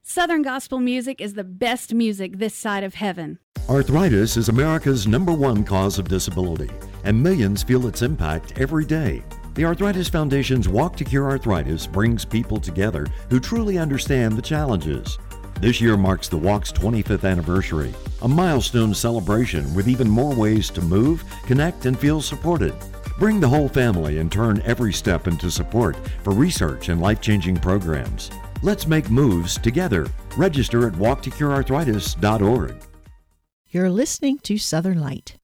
Southern gospel music is the best music this side of heaven. Arthritis is America's #1 cause of disability, and millions feel its impact every day. The Arthritis Foundation's Walk to Cure Arthritis brings people together who truly understand the challenges. This year marks the Walk's 25th anniversary, a milestone celebration with even more ways to move, connect, and feel supported. Bring the whole family and turn every step into support for research and life-changing programs. Let's make moves together. Register at walktocurearthritis.org. You're listening to Southern Light.